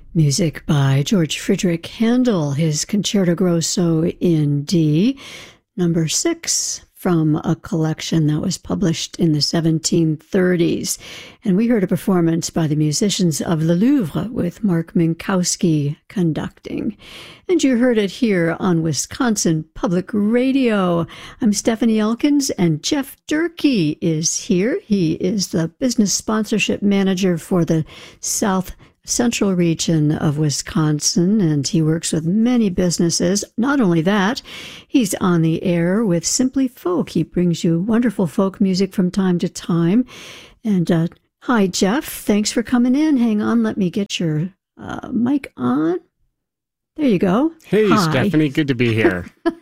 Music by George Friedrich Handel, his Concerto Grosso in D, number 6, from a collection that was published in the 1730s. And we heard a performance by the musicians of Le Louvre with Mark Minkowski conducting. And you heard it here on Wisconsin Public Radio. I'm Stephanie Elkins, and Jeff Durkee is here. He is the business sponsorship manager for the South Central region of Wisconsin, and he works with many businesses. Not only that, he's on the air with Simply Folk. He brings you wonderful folk music from time to time. And hi, Jeff. Thanks for coming in. Hang on. Let me get your mic on. There you go. Hey, hi. Stephanie. Good to be here.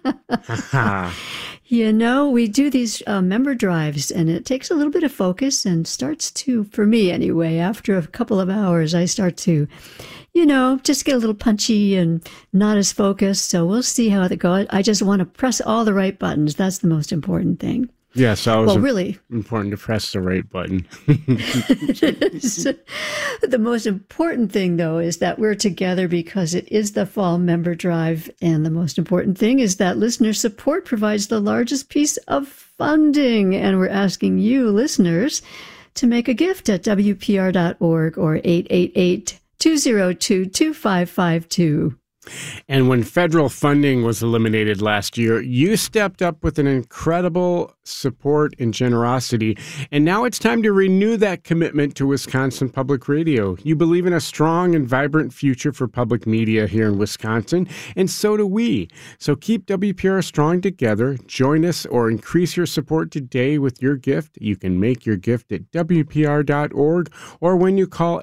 You know, we do these member drives, and it takes a little bit of focus and starts to, for me anyway, after a couple of hours, I start to, just get a little punchy and not as focused. So we'll see how it goes. I just want to press all the right buttons. That's the most important thing. Yes, always really important to press the right button. The most important thing, though, is that we're together because it is the Fall Member Drive. And the most important thing is that listener support provides the largest piece of funding. And we're asking you, listeners, to make a gift at WPR.org or 888-202-2552. And when federal funding was eliminated last year, you stepped up with an incredible support and generosity. And now it's time to renew that commitment to Wisconsin Public Radio. You believe in a strong and vibrant future for public media here in Wisconsin, and so do we. So keep WPR strong together. Join us or increase your support today with your gift. You can make your gift at WPR.org or when you call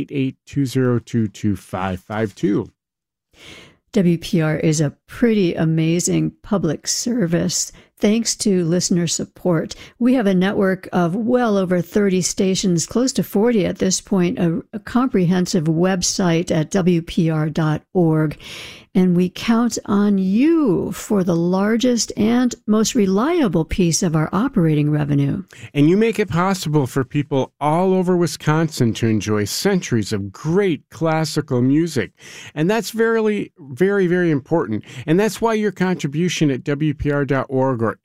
888-202-2552. WPR is a pretty amazing public service. Thanks to listener support, we have a network of well over 30 stations, close to 40 at this point, a comprehensive website at WPR.org. And we count on you for the largest and most reliable piece of our operating revenue. And you make it possible for people all over Wisconsin to enjoy centuries of great classical music. And that's very, very, very important. And that's why your contribution at WPR.org or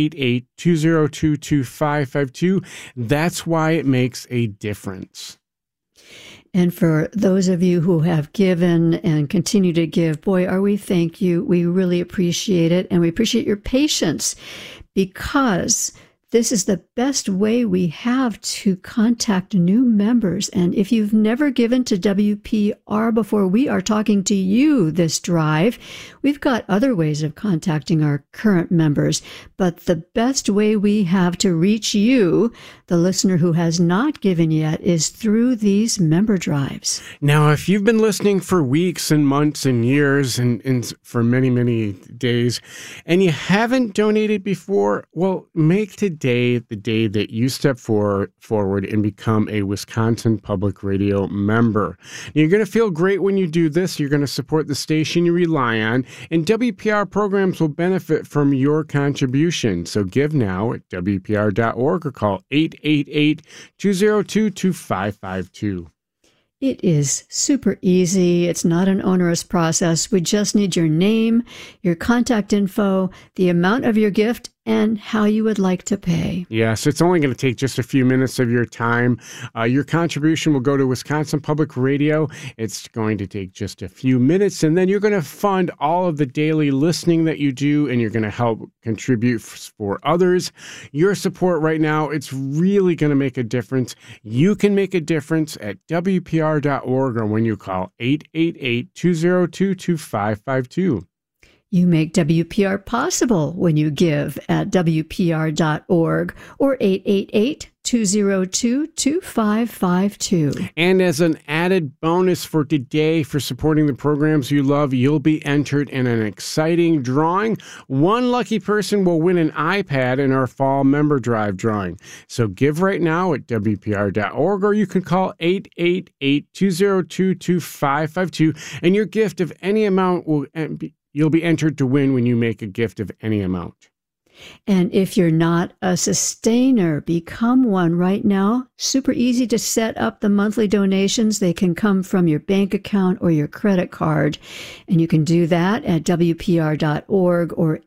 888-202-2552, that's why it makes a difference. And for those of you who have given and continue to give, boy, we thank you. We really appreciate it. And we appreciate your patience, because this is the best way we have to contact new members. And if you've never given to WPR before, we are talking to you this drive. We've got other ways of contacting our current members, but the best way we have to reach you, the listener who has not given yet, is through these member drives. Now, if you've been listening for weeks and months and years and for many, many days, and you haven't donated before, well, make today the day that you step forward and become a Wisconsin Public Radio member. You're going to feel great when you do this. You're going to support the station you rely on, and WPR programs will benefit from your contribution. So give now at WPR.org or call 888-202-2552. It is super easy. It's not an onerous process. We just need your name, your contact info, the amount of your gift, and how you would like to pay. Yes, it's only going to take just a few minutes of your time. Your contribution will go to Wisconsin Public Radio. It's going to take just a few minutes, and then you're going to fund all of the daily listening that you do, and you're going to help contribute for others. Your support right now, it's really going to make a difference. You can make a difference at WPR.org or when you call 888-202-2552. You make WPR possible when you give at WPR.org or 888-202-2552. And as an added bonus for today, for supporting the programs you love, you'll be entered in an exciting drawing. One lucky person will win an iPad in our Fall Member Drive drawing. So give right now at WPR.org, or you can call 888-202-2552, and your gift of any amount will be... You'll be entered to win when you make a gift of any amount. And if you're not a sustainer, become one right now. Super easy to set up the monthly donations. They can come from your bank account or your credit card. And you can do that at WPR.org or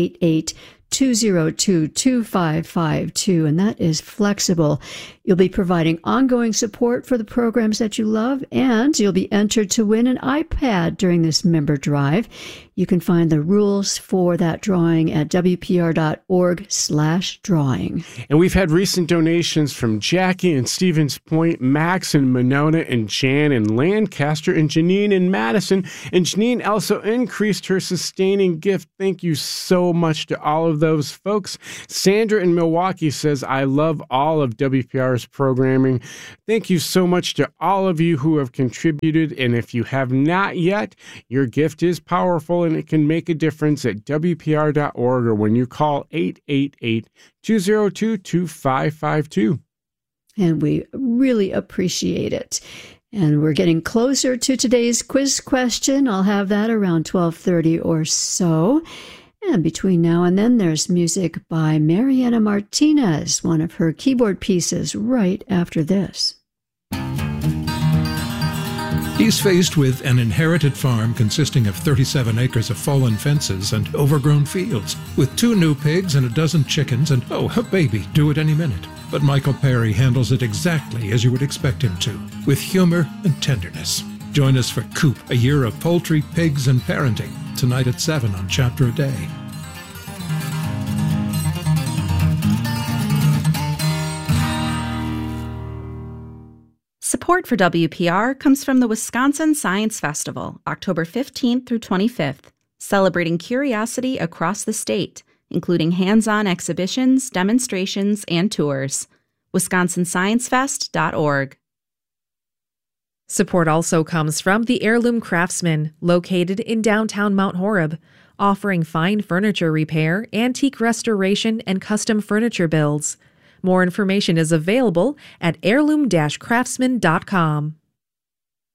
888-202-2552, and that is flexible. You'll be providing ongoing support for the programs that you love, and you'll be entered to win an iPad during this member drive. You can find the rules for that drawing at WPR.org/drawing. And we've had recent donations from Jackie in Stevens Point, Max in Monona, and Jan in Lancaster, and Janine in Madison. And Janine also increased her sustaining gift. Thank you so much to all of those folks. Sandra in Milwaukee says, I love all of WPR's programming. Thank you so much to all of you who have contributed. And if you have not yet, your gift is powerful and it can make a difference at WPR.org or when you call 888-202-2552. And we really appreciate it. And we're getting closer to today's quiz question. I'll have that around 12:30 or so. And between now and then, there's music by Mariana Martinez, one of her keyboard pieces, right after this. He's faced with an inherited farm consisting of 37 acres of fallen fences and overgrown fields, with 2 new pigs and a dozen chickens and, a baby due at any minute. But Michael Perry handles it exactly as you would expect him to, with humor and tenderness. Join us for Coop, a year of poultry, pigs, and parenting, tonight at 7 on Chapter a Day. Support for WPR comes from the Wisconsin Science Festival, October 15th through 25th, celebrating curiosity across the state, including hands-on exhibitions, demonstrations, and tours. WisconsinScienceFest.org. Support also comes from the Heirloom Craftsman, located in downtown Mount Horeb, offering fine furniture repair, antique restoration, and custom furniture builds. More information is available at heirloom-craftsman.com.